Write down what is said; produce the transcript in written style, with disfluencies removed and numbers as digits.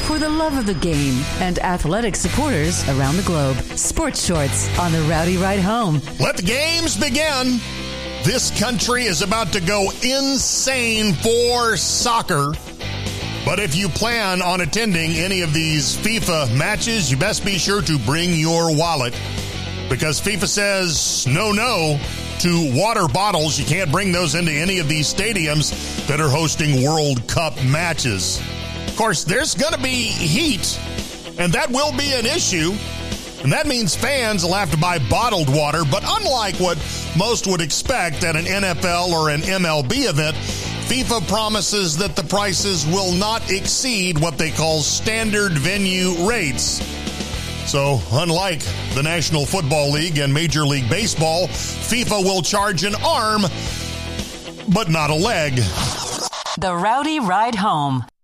for the love of the game and athletic supporters around the globe. Sports Shorts on the Rowdy Ride Home. Let the games begin. This country is about to go insane for soccer. But if you plan on attending any of these FIFA matches, you best be sure to bring your wallet, because FIFA says no to water bottles. You can't bring those into any of these stadiums that are hosting World Cup matches. Of course, there's going to be heat, and that will be an issue. And that means fans will have to buy bottled water. But unlike what most would expect at an NFL or an MLB event, FIFA promises that the prices will not exceed what they call standard venue rates. So, unlike the National Football League and Major League Baseball, FIFA will charge an arm, but not a leg. The Rowdy Ride Home.